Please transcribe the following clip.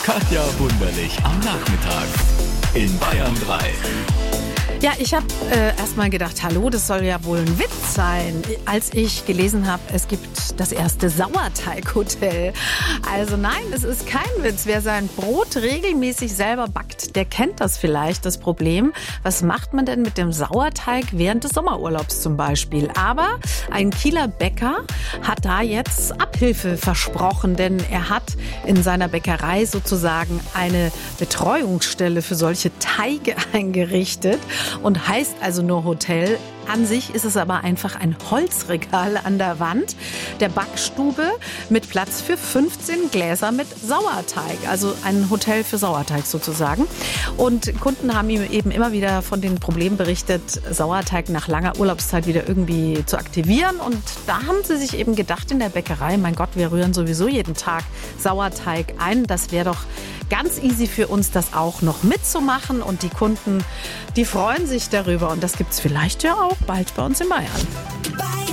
Katja Wunderlich am Nachmittag in Bayern 3. Ja, ich habe erstmal gedacht, hallo, das soll ja wohl ein Witz sein, als ich gelesen habe, es gibt das erste Sauerteighotel. Also nein, es ist kein Witz. Wer sein Brot regelmäßig selber backt, der kennt das vielleicht, das Problem. Was macht man denn mit dem Sauerteig während des Sommerurlaubs zum Beispiel? Aber ein Kieler Bäcker hat da jetzt Abhilfe versprochen, denn er hat in seiner Bäckerei sozusagen eine Betreuungsstelle für solche Teige eingerichtet und heißt also nur Hotel. An sich ist es aber einfach ein Holzregal an der Wand der Backstube mit Platz für 15 Gläser mit Sauerteig. Also ein Hotel für Sauerteig sozusagen. Und Kunden haben ihm eben immer wieder von den Problemen berichtet, Sauerteig nach langer Urlaubszeit wieder irgendwie zu aktivieren. Und da haben sie sich eben gedacht in der Bäckerei, mein Gott, wir rühren sowieso jeden Tag Sauerteig ein. Das wäre doch ganz easy für uns, das auch noch mitzumachen. Und die Kunden, die freuen sich darüber. Und das gibt es vielleicht ja auch bald bei uns in Bayern.